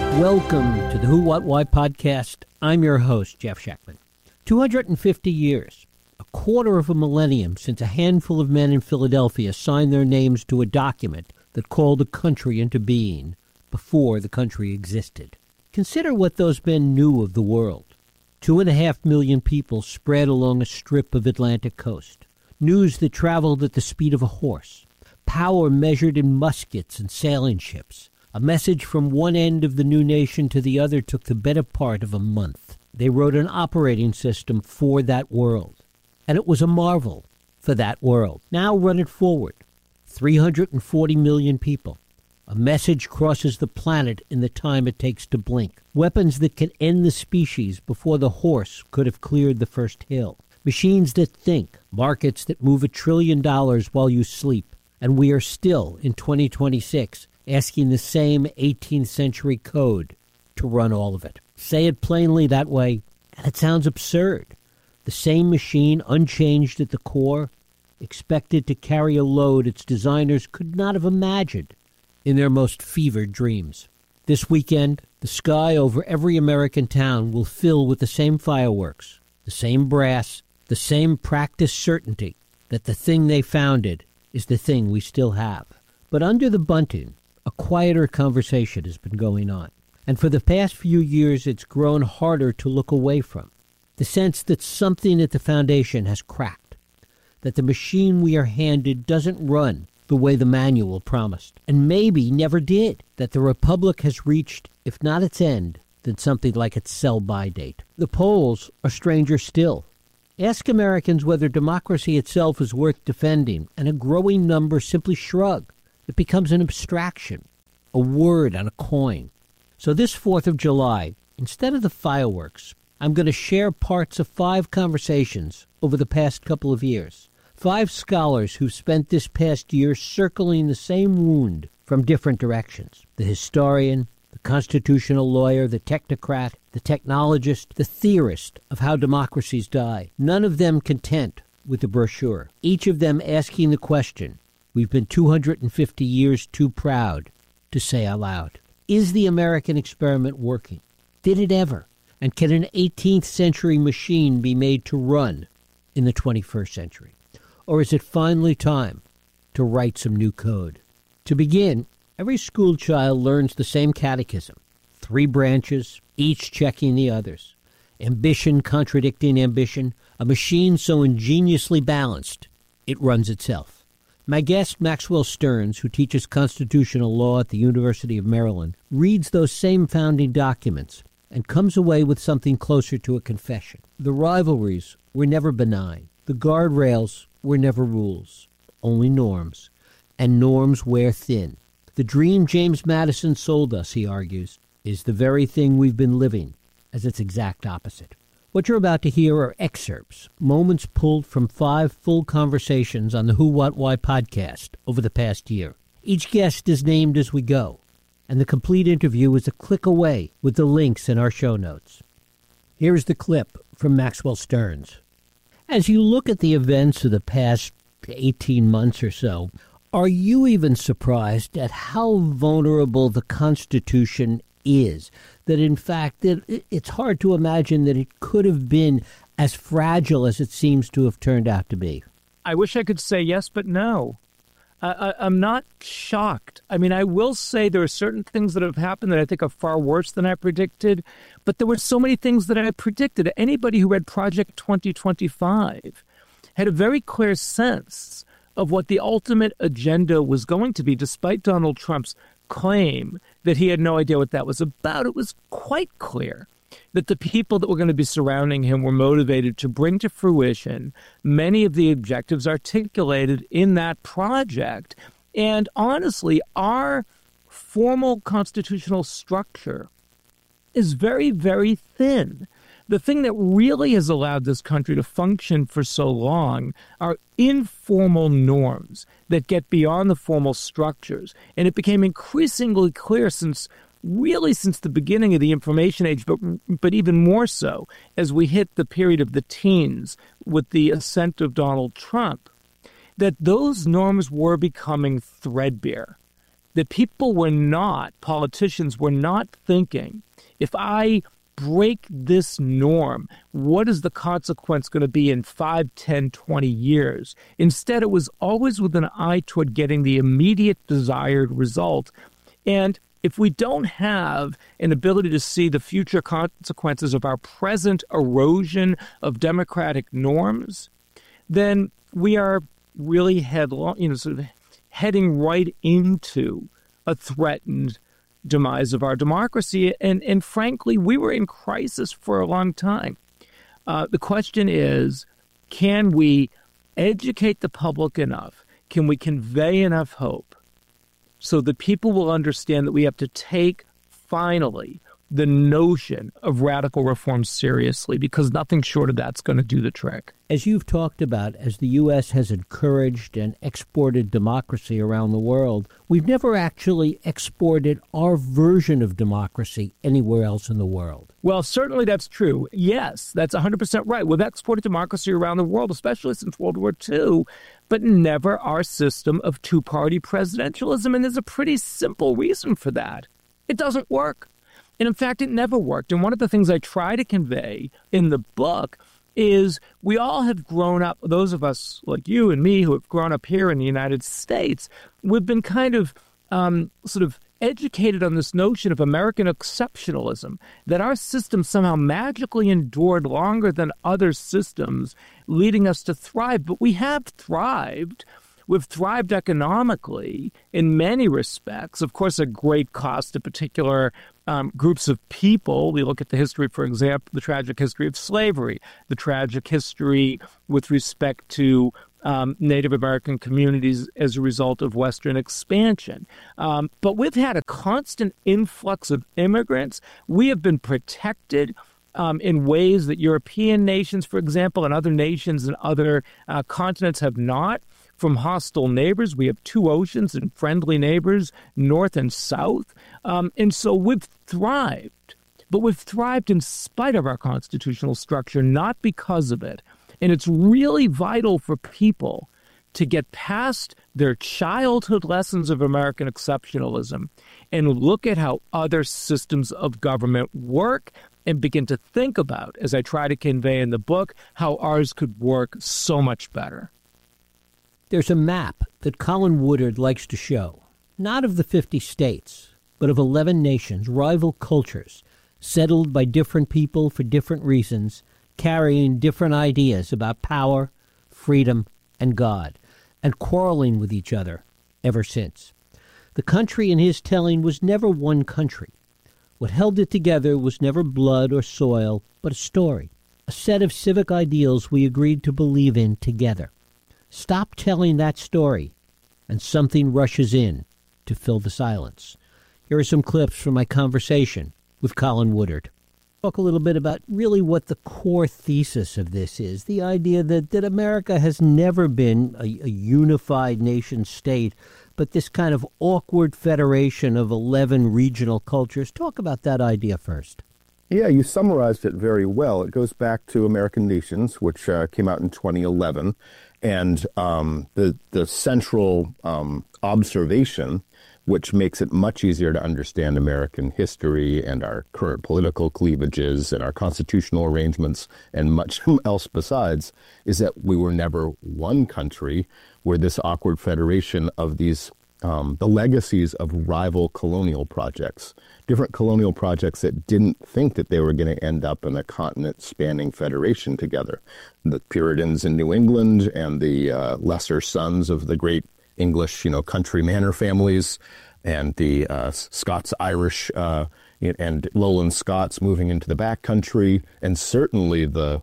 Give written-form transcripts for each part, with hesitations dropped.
Welcome to the Who, What, Why podcast. I'm your host, Jeff Schechtman. 250 years, a quarter of a millennium since a handful of men in Philadelphia signed their names to a document that called a country into being before the country existed. Consider what those men knew of the world. 2.5 million people spread along a strip of Atlantic coast. News that traveled at the speed of a horse. Power measured in muskets and sailing ships. A message from one end of the new nation to the other took the better part of a month. They wrote an operating system for that world. And it was a marvel for that world. Now run it forward. 340 million people. A message crosses the planet in the time it takes to blink. Weapons that can end the species before the horse could have cleared the first hill. Machines that think. Markets that move $1 trillion while you sleep. And we are still, in 2026, asking the same 18th century code to run all of it. Say it plainly that way, and it sounds absurd. The same machine, unchanged at the core, expected to carry a load its designers could not have imagined in their most fevered dreams. This weekend, the sky over every American town will fill with the same fireworks, the same brass, the same practiced certainty that the thing they founded is the thing we still have. But under the bunting, a quieter conversation has been going on. And for the past few years, it's grown harder to look away from. The sense that something at the foundation has cracked. That the machine we are handed doesn't run the way the manual promised. And maybe never did. That the Republic has reached, if not its end, then something like its sell-by date. The polls are stranger still. Ask Americans whether democracy itself is worth defending, and a growing number simply shrug. It becomes an abstraction, a word on a coin. So this 4th of July, instead of the fireworks, I'm going to share parts of 5 conversations over the past couple of years. 5 scholars who've spent this past year circling the same wound from different directions. The historian, the constitutional lawyer, the technocrat, the technologist, the theorist of how democracies die. None of them content with the brochure. Each of them asking the question, we've been 250 years too proud to say aloud. Is the American experiment working? Did it ever? And can an 18th century machine be made to run in the 21st century? Or is it finally time to write some new code? To begin, every school child learns the same catechism. 3 branches, each checking the others. Ambition contradicting ambition, a machine so ingeniously balanced, it runs itself. My guest, Maxwell Stearns, who teaches constitutional law at the University of Maryland, reads those same founding documents and comes away with something closer to a confession. The rivalries were never benign. The guardrails were never rules, only norms. And norms wear thin. The dream James Madison sold us, he argues, is the very thing we've been living as its exact opposite. What you're about to hear are excerpts, moments pulled from 5 full conversations on the Who, What, Why podcast over the past year. Each guest is named as we go, and the complete interview is a click away with the links in our show notes. Here's the clip from Maxwell Stearns. As you look at the events of the past 18 months or so, are you even surprised at how vulnerable the Constitution is? That in fact, it's hard to imagine that it could have been as fragile as it seems to have turned out to be. I wish I could say yes, but no. I'm not shocked. I mean, I will say there are certain things that have happened that I think are far worse than I predicted, but there were so many things that I predicted. Anybody who read Project 2025 had a very clear sense of what the ultimate agenda was going to be, despite Donald Trump's claim that he had no idea what that was about. It was quite clear that the people that were going to be surrounding him were motivated to bring to fruition many of the objectives articulated in that project. And honestly, our formal constitutional structure is very, very thin. The thing that really has allowed this country to function for so long are informal norms that get beyond the formal structures. And it became increasingly clear since the beginning of the information age, but even more so as we hit the period of the teens with the ascent of Donald Trump, that those norms were becoming threadbare. that politicians were not thinking, if I break this norm, what is the consequence going to be in 5, 10, 20 years? Instead, it was always with an eye toward getting the immediate desired result. And if we don't have an ability to see the future consequences of our present erosion of democratic norms, then we are really sort of heading right into a threatened demise of our democracy. And frankly, we were in crisis for a long time. The question is, can we educate the public enough? Can we convey enough hope so that people will understand that we have to take, finally, the notion of radical reform seriously, because nothing short of that's going to do the trick. As you've talked about, as the U.S. has encouraged and exported democracy around the world, we've never actually exported our version of democracy anywhere else in the world. Well, certainly that's true. Yes, that's 100% right. We've exported democracy around the world, especially since World War II, but never our system of two-party presidentialism. And there's a pretty simple reason for that. It doesn't work. And in fact, it never worked. And one of the things I try to convey in the book is we all have grown up, those of us like you and me who have grown up here in the United States, we've been kind of sort of educated on this notion of American exceptionalism, that our system somehow magically endured longer than other systems, leading us to thrive. But we have thrived. We've thrived economically in many respects, of course, at great cost to particular groups of people. We look at the history, for example, the tragic history of slavery, the tragic history with respect to Native American communities as a result of Western expansion. But we've had a constant influx of immigrants. We have been protected in ways that European nations, for example, and other nations and other continents have not. From hostile neighbors, we have two oceans and friendly neighbors, north and south. And so we've thrived, but we've thrived in spite of our constitutional structure, not because of it. And it's really vital for people to get past their childhood lessons of American exceptionalism and look at how other systems of government work and begin to think about, as I try to convey in the book, how ours could work so much better. There's a map that Colin Woodard likes to show, not of the 50 states, but of 11 nations, rival cultures, settled by different people for different reasons, carrying different ideas about power, freedom, and God, and quarreling with each other ever since. The country in his telling was never one country. What held it together was never blood or soil, but a story, a set of civic ideals we agreed to believe in together. Stop telling that story, and something rushes in to fill the silence. Here are some clips from my conversation with Colin Woodard. Talk a little bit about really what the core thesis of this is, the idea that America has never been a unified nation state, but this kind of awkward federation of 11 regional cultures. Talk about that idea first. Yeah, you summarized it very well. It goes back to American Nations, which came out in 2011. And the central observation, which makes it much easier to understand American history and our current political cleavages and our constitutional arrangements and much else besides, is that we were never one country, where this awkward federation of these the legacies of rival colonial projects, different colonial projects that didn't think that they were going to end up in a continent-spanning federation together. The Puritans in New England and the lesser sons of the great English, country manor families, and the Scots-Irish and Lowland Scots moving into the backcountry, and certainly the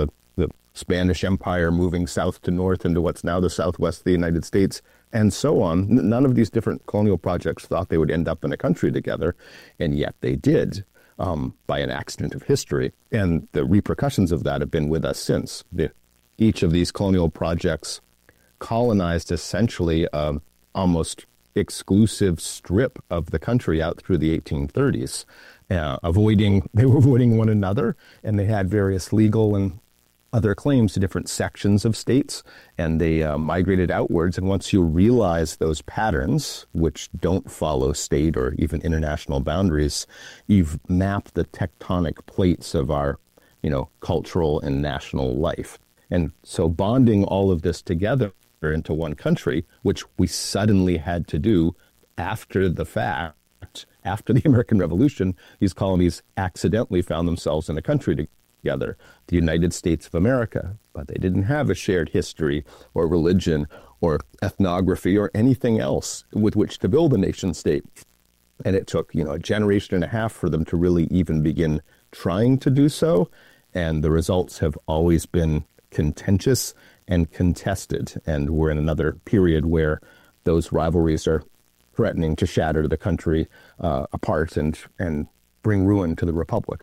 Spanish Empire moving south to north into what's now the southwest of the United States, and so on. None of these different colonial projects thought they would end up in a country together, and yet they did, by an accident of history. And the repercussions of that have been with us since. Each of these colonial projects colonized essentially almost exclusive strip of the country out through the 1830s, they were avoiding one another, and they had various legal and other claims to different sections of states, and they migrated outwards. And once you realize those patterns, which don't follow state or even international boundaries, you've mapped the tectonic plates of our, cultural and national life. And so bonding all of this together into one country, which we suddenly had to do after the fact, after the American Revolution, these colonies accidentally found themselves in a country together, the United States of America, but they didn't have a shared history or religion or ethnography or anything else with which to build a nation state. And it took, a generation and a half for them to really even begin trying to do so. And the results have always been contentious and contested. And we're in another period where those rivalries are threatening to shatter the country apart and bring ruin to the republic.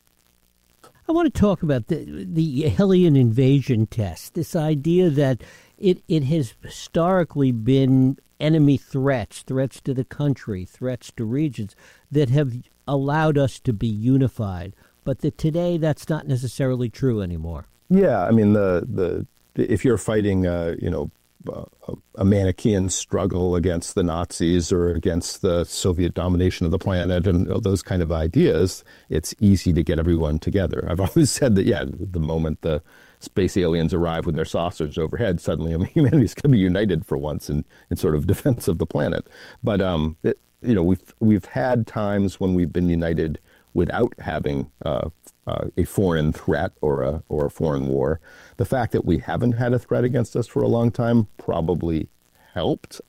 I want to talk about the alien invasion test, this idea that it has historically been enemy threats to the country, threats to regions that have allowed us to be unified, but that today that's not necessarily true anymore. Yeah, I mean, if you're fighting, a Manichaean struggle against the Nazis or against the Soviet domination of the planet and those kind of ideas, it's easy to get everyone together. I've always said that, the moment the space aliens arrive with their saucers overhead, suddenly humanity's going to be united for once in sort of defense of the planet. But, we've had times when we've been united without having a foreign threat or a foreign war. The fact that we haven't had a threat against us for a long time probably helped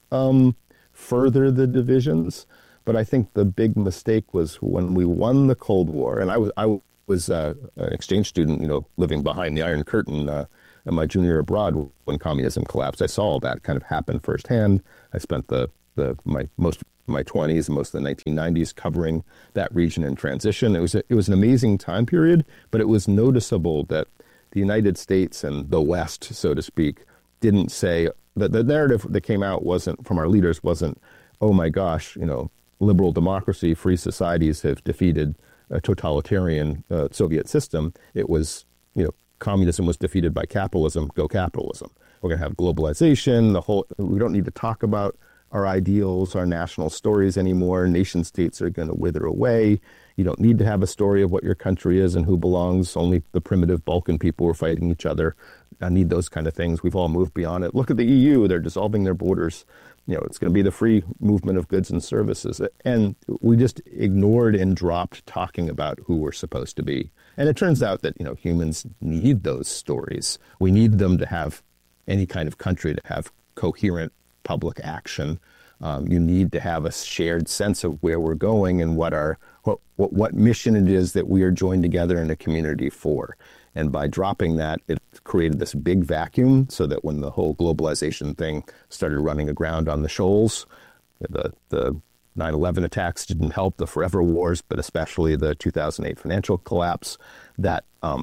further the divisions. But I think the big mistake was when we won the Cold War, and I was an exchange student, living behind the Iron Curtain in my junior year abroad when communism collapsed. I saw all that kind of happen firsthand. I spent most of my 20s and most of the 1990s covering that region in transition. It was an amazing time period, but it was noticeable that the United States and the West, so to speak, didn't say that the narrative that came out from our leaders wasn't, oh my gosh, liberal democracy, free societies have defeated a totalitarian Soviet system. It was, communism was defeated by capitalism, go capitalism. We're going to have globalization, we don't need to talk about our ideals, our national stories anymore. Nation states are going to wither away. You don't need to have a story of what your country is and who belongs. Only the primitive Balkan people were fighting each other. I need those kind of things. We've all moved beyond it. Look at the EU. They're dissolving their borders. It's going to be the free movement of goods and services. And we just ignored and dropped talking about who we're supposed to be. And it turns out that, humans need those stories. We need them to have any kind of country to have coherent public action. You need to have a shared sense of where we're going and what mission it is that we are joined together in a community for. And by dropping that, it created this big vacuum so that when the whole globalization thing started running aground on the shoals, the 9/11 attacks didn't help, the forever wars, but especially the 2008 financial collapse that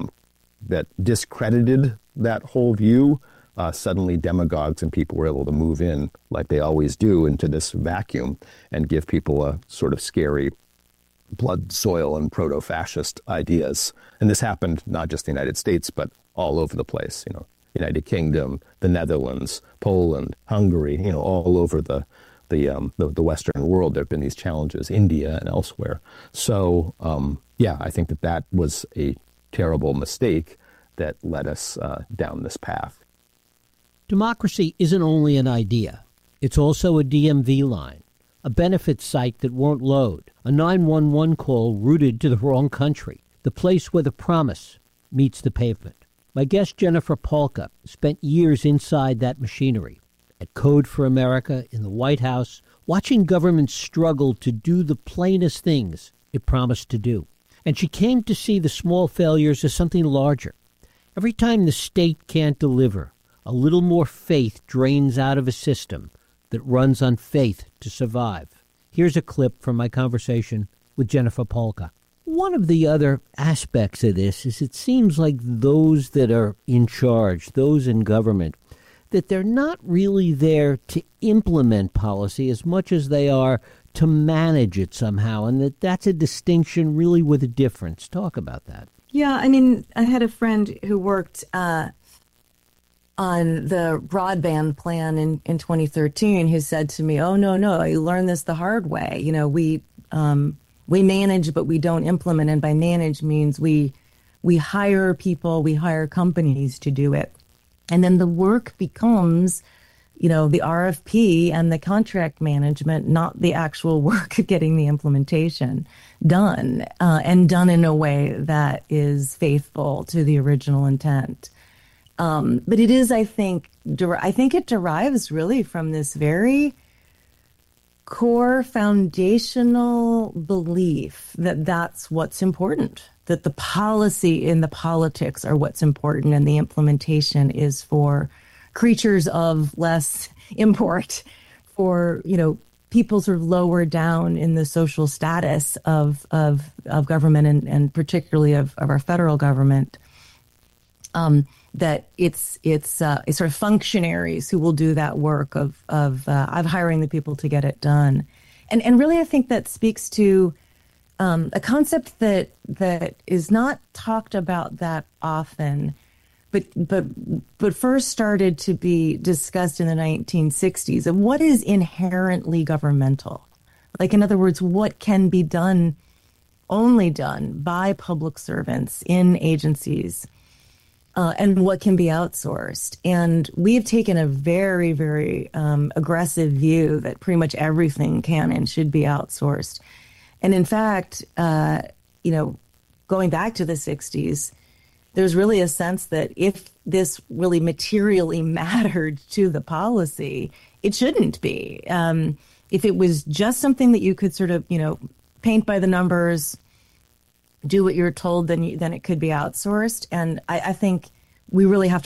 discredited that whole view. Suddenly demagogues and people were able to move in, like they always do, into this vacuum and give people a sort of scary blood, soil, and proto-fascist ideas. And this happened not just in the United States, but all over the place. United Kingdom, the Netherlands, Poland, Hungary, all over the Western world. There have been these challenges, India and elsewhere. So, I think that was a terrible mistake that led us down this path. Democracy isn't only an idea. It's also a DMV line, a benefit site that won't load, a 911 call routed to the wrong country, the place where the promise meets the pavement. My guest, Jennifer Polka, spent years inside that machinery, at Code for America, in the White House, watching government struggle to do the plainest things it promised to do. And she came to see the small failures as something larger. Every time the state can't deliver, a little more faith drains out of a system that runs on faith to survive. Here's a clip from my conversation with Jennifer Polka. One of the other aspects of this is it seems like those that are in charge, those in government, that they're not really there to implement policy as much as they are to manage it somehow, and that's a distinction really with a difference. Talk about that. Yeah, I mean, I had a friend who worked on the broadband plan in 2013 who said to me, "Oh, no, you learn this the hard way. You know, we manage, but we don't implement. And by manage means we hire people, we hire companies to do it. And then the work becomes, you know, the RFP and the contract management, not the actual work of getting the implementation done, and done in a way that is faithful to the original intent." But it is, I think it derives really from this very core foundational belief that that's what's important, that the policy and the politics are what's important, and the implementation is for creatures of less import, for, you know, people sort of lower down in the social status of government, and particularly of our federal government. That it's sort of functionaries who will do that work of hiring the people to get it done, and really I think that speaks to a concept that is not talked about that often, but first started to be discussed in the 1960s, of what is inherently governmental. Like, in other words, what can be done, only done by public servants in agencies, and what can be outsourced. And we've taken a very, very aggressive view that pretty much everything can and should be outsourced. And in fact, you know, going back to the 60s, there's really a sense that if this really materially mattered to the policy, it shouldn't be. If it was just something that you could sort of, you know, paint by the numbers, do what you're told, then it could be outsourced. And I think we really have